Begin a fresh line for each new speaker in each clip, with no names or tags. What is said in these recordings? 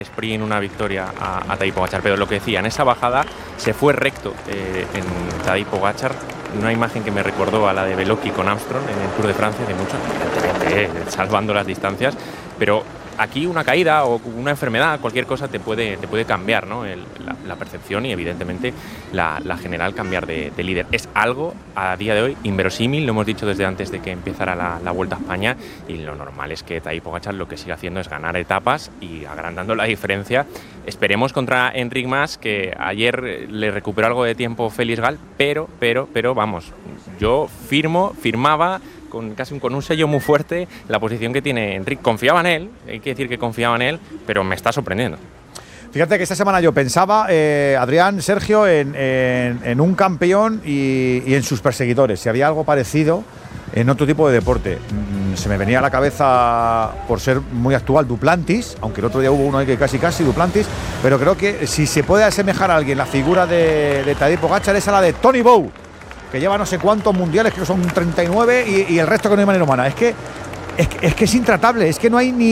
sprint una victoria a Tadej Pogačar, pero lo que decía, en esa bajada se fue recto en Tadej Pogačar, una imagen que me recordó a la de Beloki con Armstrong en el Tour de Francia hace mucho, evidentemente salvando las distancias, pero aquí una caída o una enfermedad, cualquier cosa te puede cambiar, ¿no? la percepción y evidentemente la general cambiar de líder. Es algo a día de hoy inverosímil, lo hemos dicho desde antes de que empezara la Vuelta a España, y lo normal es que Tadej Pogačar lo que siga haciendo es ganar etapas y agrandando la diferencia. Esperemos contra Enric Mas, que ayer le recuperó algo de tiempo Félix Gal, pero vamos, yo firmaba con un sello muy fuerte la posición que tiene Enric. Confiaba en él, hay que decir que confiaba en él, pero me está sorprendiendo.
Fíjate que esta semana yo pensaba, Adrián, Sergio, en un campeón y en sus perseguidores, si había algo parecido en otro tipo de deporte. Se me venía a la cabeza, por ser muy actual, Duplantis, aunque el otro día hubo uno ahí que casi Duplantis, pero creo que si se puede asemejar a alguien la figura de Tadej Pogačar es a la de Tony Bow, que lleva no sé cuántos mundiales, creo que son 39, y el resto que no hay manera humana. Es que es intratable, es que no hay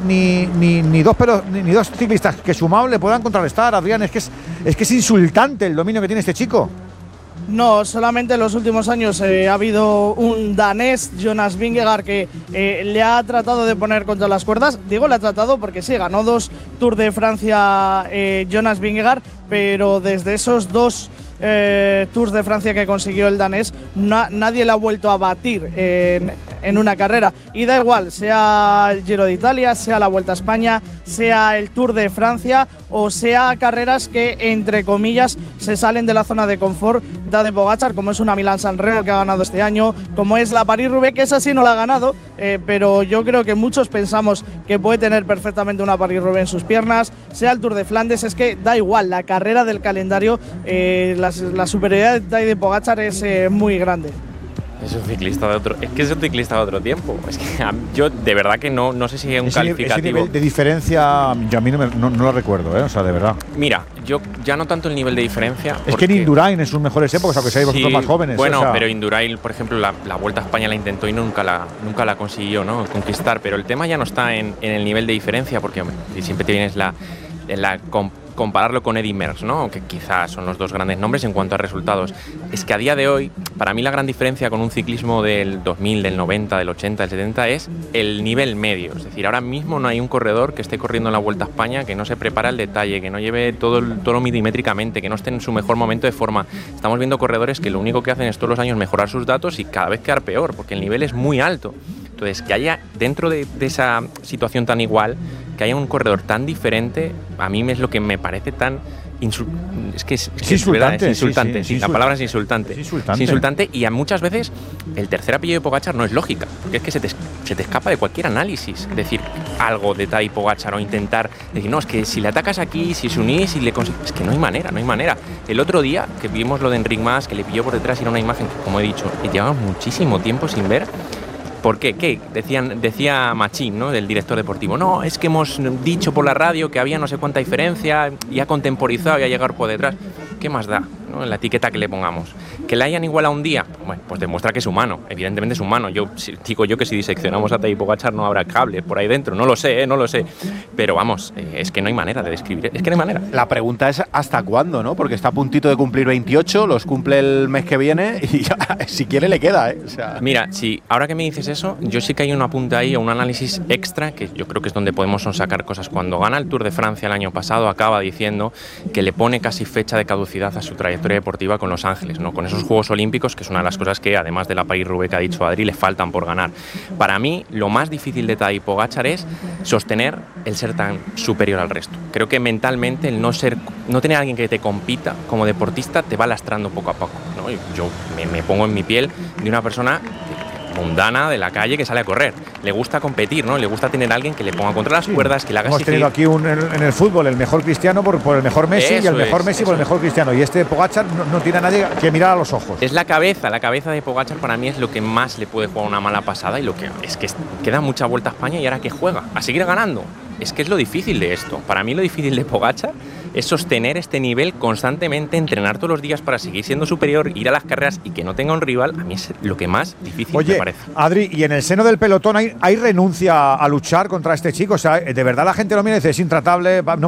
ni dos ciclistas que sumados le puedan contrarrestar, Adrián. Es que es insultante el dominio que tiene este chico.
No, solamente en los últimos años ha habido un danés, Jonas Vingegaard, que le ha tratado de poner contra las cuerdas. Digo, le ha tratado porque sí, ganó 2 Tours de Francia Jonas Vingegaard, pero desde esos 2 Tours de Francia que consiguió el danés, nadie le ha vuelto a batir en una carrera. Y da igual, sea el Giro de Italia, sea la Vuelta a España, sea el Tour de Francia o sea carreras que, entre comillas, se salen de la zona de confort de Pogačar, como es una Milán-San Remo que ha ganado este año, como es la París-Roubaix, que esa sí no la ha ganado, pero yo creo que muchos pensamos que puede tener perfectamente una París-Roubaix en sus piernas, sea el Tour de Flandes. Es que da igual, la carrera del calendario, la superioridad de Tadej Pogačar es muy grande.
Es un ciclista de otro tiempo. Es que yo de verdad que no sé si es un calificativo.
Ese nivel de diferencia yo a mí no lo recuerdo, o sea, de verdad.
Mira, yo ya no tanto el nivel de diferencia.
Es que en Indurain en sus mejores épocas, aunque seáis vosotros más jóvenes.
Bueno, pero Indurain, por ejemplo, la Vuelta a España la intentó y nunca la consiguió, ¿no?, conquistar. Pero el tema ya no está en el nivel de diferencia, porque hombre, siempre tienes compararlo con Eddy Merckx, ¿no?, que quizás son los dos grandes nombres en cuanto a resultados. Es que a día de hoy, para mí la gran diferencia con un ciclismo del 2000, del 90, del 80, del 70 es el nivel medio. Es decir, ahora mismo no hay un corredor que esté corriendo en la Vuelta a España que no se prepara el detalle, que no lleve todo milimétricamente, que no esté en su mejor momento de forma. Estamos viendo corredores que lo único que hacen es todos los años mejorar sus datos y cada vez quedar peor, porque el nivel es muy alto. Entonces, que haya dentro de esa situación tan igual, que haya un corredor tan diferente, a mí es lo que me parece tan
insultante.
La palabra es insultante. Es insultante, y muchas veces el tercer apellido de Pogačar no es lógica, porque es que se te escapa de cualquier análisis. Es decir, algo de Tadej Pogačar o intentar decir, no, es que si le atacas aquí, si se unís, si le es que no hay manera. El otro día que vimos lo de Enric Mas, que le pilló por detrás, y era una imagen que, como he dicho, llevamos muchísimo tiempo sin ver. ¿Por qué? ¿Qué? Decía Machín, ¿no?, del director deportivo. No, es que hemos dicho por la radio que había no sé cuánta diferencia y ha contemporizado y ha llegado por detrás. ¿Qué más da, ¿no?, la etiqueta que le pongamos? Que la hayan igualado un día, bueno, pues demuestra que es humano. Evidentemente es humano. Digo yo que si diseccionamos a Tadej Pogačar no habrá cables por ahí dentro. No lo sé. Pero vamos, es que no hay manera de describir. Es que no hay manera.
La pregunta es ¿hasta cuándo, no? Porque está a puntito de cumplir 28, los cumple el mes que viene y ya, si quiere le queda, ¿eh? O sea.
Mira, si ahora que me dices eso, yo sí que hay un apunte ahí o un análisis extra que yo creo que es donde podemos sacar cosas. Cuando gana el Tour de Francia el año pasado, acaba diciendo que le pone casi fecha de caducidad a su trayectoria deportiva con Los Ángeles, ¿no?, con esos Juegos Olímpicos, que es una de las cosas que, además de la París-Roubaix que ha dicho Adri, le faltan por ganar. Para mí, lo más difícil de Tadej Pogačar es sostener el ser tan superior al resto. Creo que mentalmente el no tener a alguien que te compita como deportista te va lastrando poco a poco, ¿no? Yo me pongo en mi piel de una persona mundana de la calle que sale a correr. Le gusta competir, ¿no? Le gusta tener a alguien que le ponga contra las cuerdas, que le haga
Hemos tenido aquí en el fútbol el mejor Cristiano por el mejor Messi, y el mejor Messi por el mejor Cristiano. Y este Pogačar no tiene a nadie que mirar a los ojos.
Es la cabeza de Pogačar. Para mí es lo que más le puede jugar una mala pasada, y lo que es que queda mucha Vuelta a España y ahora que juega a seguir ganando. Es que es lo difícil de esto. Para mí lo difícil de Pogačar es sostener este nivel constantemente, entrenar todos los días para seguir siendo superior, ir a las carreras y que no tenga un rival. A mí es lo que más difícil me parece.
Adri, y en el seno del pelotón hay renuncia a luchar contra este chico. O sea, de verdad la gente lo mira y dice, es intratable, no